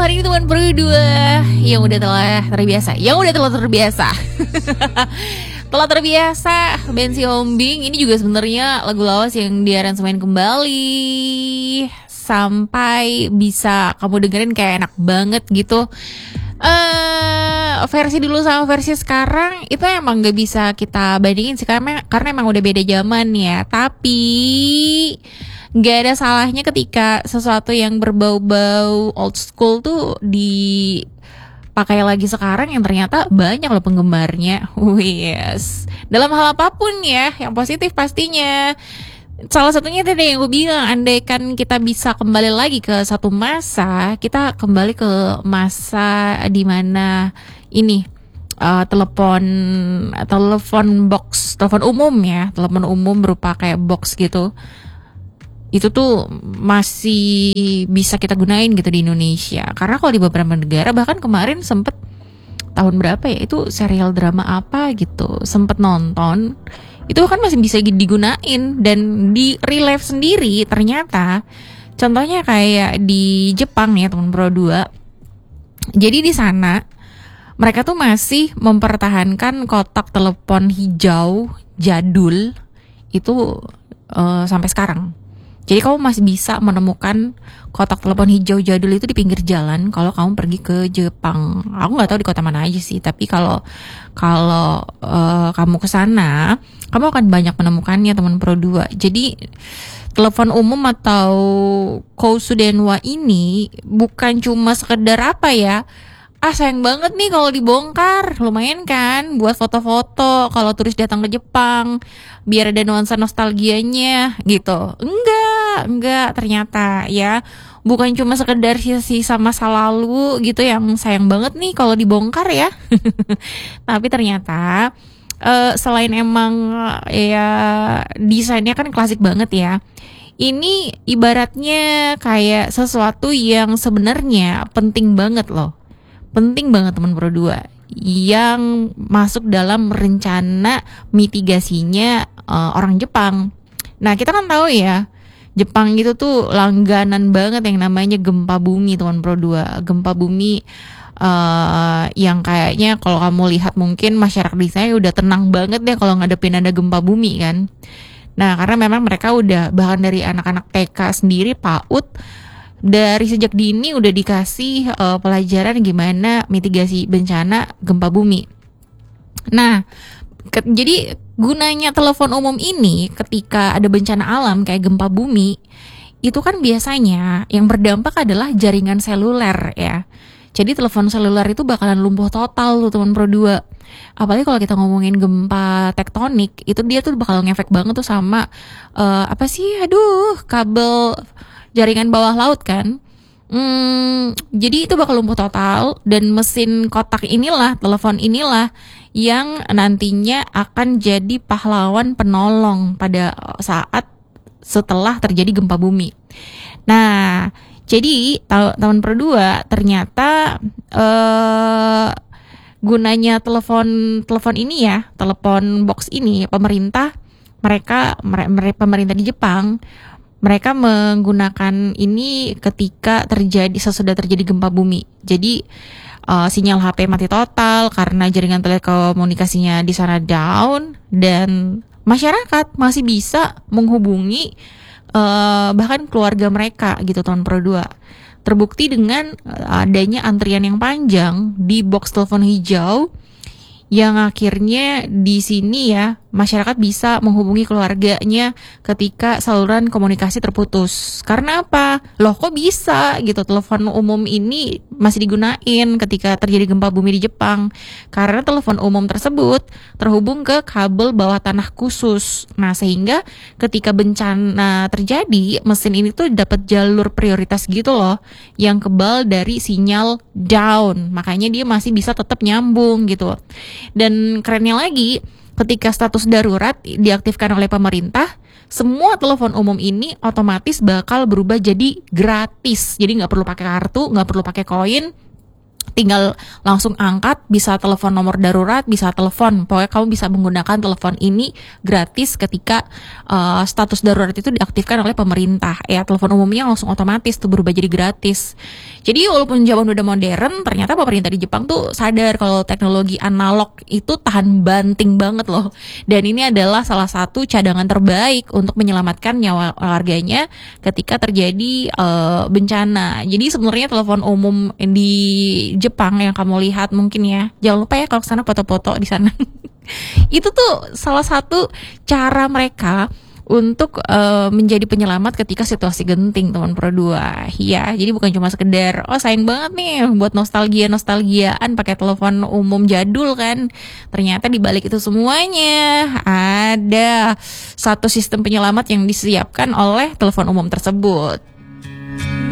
hari ini teman berdua yang udah telah terbiasa telah terbiasa Bensi Hombing. Ini juga sebenarnya lagu lawas yang diaransemen kembali sampai bisa kamu dengerin kayak enak banget gitu. Versi dulu sama versi sekarang itu emang gak bisa kita bandingin sih, karena emang udah beda zaman ya. Tapi gak ada salahnya ketika sesuatu yang berbau-bau old school tuh dipakai lagi sekarang yang ternyata banyak loh penggemarnya. Yes. Dalam hal apapun ya, yang positif pastinya. Salah satunya tadi yang gue bilang, andaikan kita bisa kembali lagi ke satu masa, kita kembali ke masa dimana ini telepon umum berupa kayak box gitu. Itu tuh masih bisa kita gunain gitu di Indonesia. Karena kalau di beberapa negara, bahkan kemarin sempet tahun berapa ya, itu serial drama apa gitu, sempet nonton, itu kan masih bisa digunain dan di relive sendiri ternyata. Contohnya kayak di Jepang ya teman Pro 2. Jadi di sana mereka tuh masih mempertahankan kotak telepon hijau jadul itu sampai sekarang. Jadi kamu masih bisa menemukan kotak telepon hijau jadul itu di pinggir jalan kalau kamu pergi ke Jepang. Aku nggak tahu di kota mana aja sih, tapi kalau kamu ke sana, kamu akan banyak menemukannya teman Pro 2. Jadi telepon umum atau Kousu Denwa ini bukan cuma sekedar apa ya, sayang banget nih kalau dibongkar, lumayan kan buat foto-foto kalau turis datang ke Jepang, biar ada nuansa nostalgianya gitu. Enggak ternyata ya, bukan cuma sekedar sisa masa lalu gitu yang sayang banget nih kalau dibongkar ya. Tapi ternyata selain emang ya desainnya kan klasik banget ya, ini ibaratnya kayak sesuatu yang sebenarnya penting banget teman Pro 2 yang masuk dalam rencana mitigasinya orang Jepang. Nah kita kan tahu ya, Jepang itu tuh langganan banget yang namanya gempa bumi teman Pro 2. Gempa bumi yang kayaknya kalau kamu lihat mungkin masyarakat di sana udah tenang banget deh kalau ngadepin ada gempa bumi kan. Nah karena memang mereka udah, bahkan dari anak-anak TK sendiri, PAUD, dari sejak dini udah dikasih pelajaran gimana mitigasi bencana gempa bumi. Nah, jadi gunanya telepon umum ini ketika ada bencana alam kayak gempa bumi, itu kan biasanya yang berdampak adalah jaringan seluler ya. Jadi telepon seluler itu bakalan lumpuh total tuh teman Pro 2. Apalagi kalau kita ngomongin gempa tektonik, itu dia tuh bakal ngefek banget tuh sama kabel jaringan bawah laut kan. Jadi itu bakal lumpuh total, dan mesin kotak inilah, telepon inilah yang nantinya akan jadi pahlawan penolong pada saat setelah terjadi gempa bumi. Nah, jadi tahun Pro 2 ternyata gunanya telepon ini ya, telepon box ini, pemerintah di Jepang, mereka menggunakan ini ketika sesudah terjadi gempa bumi. Jadi sinyal HP mati total karena jaringan telekomunikasinya di sana down, dan masyarakat masih bisa menghubungi bahkan keluarga mereka gitu tahun Pro 2. Terbukti dengan adanya antrian yang panjang di box telepon hijau, yang akhirnya di sini ya masyarakat bisa menghubungi keluarganya ketika saluran komunikasi terputus. Karena apa? Loh kok bisa gitu telepon umum ini masih digunain ketika terjadi gempa bumi di Jepang? Karena telepon umum tersebut terhubung ke kabel bawah tanah khusus. Nah sehingga ketika bencana terjadi, mesin ini tuh dapat jalur prioritas gitu loh, yang kebal dari sinyal down. Makanya dia masih bisa tetap nyambung gitu. Dan kerennya lagi, ketika status darurat diaktifkan oleh pemerintah, semua telepon umum ini otomatis bakal berubah jadi gratis. Jadi nggak perlu pakai kartu, nggak perlu pakai koin, tinggal langsung angkat, bisa telepon nomor darurat, bisa telepon. Pokoknya kamu bisa menggunakan telepon ini gratis ketika status darurat itu diaktifkan oleh pemerintah. Ya, telepon umumnya langsung otomatis tuh berubah jadi gratis. Jadi walaupun zaman udah modern, ternyata pemerintah di Jepang tuh sadar kalau teknologi analog itu tahan banting banget loh. Dan ini adalah salah satu cadangan terbaik untuk menyelamatkan nyawa warganya ketika terjadi bencana. Jadi sebenarnya telepon umum di Jepang yang kamu lihat mungkin ya, jangan lupa ya kalau kesana foto-foto di sana. Itu tuh salah satu cara mereka untuk menjadi penyelamat ketika situasi genting, teman Pro 2. Ya, jadi bukan cuma sekedar sayang banget nih buat nostalgiaan pakai telepon umum jadul kan. Ternyata di balik itu semuanya ada satu sistem penyelamat yang disiapkan oleh telepon umum tersebut.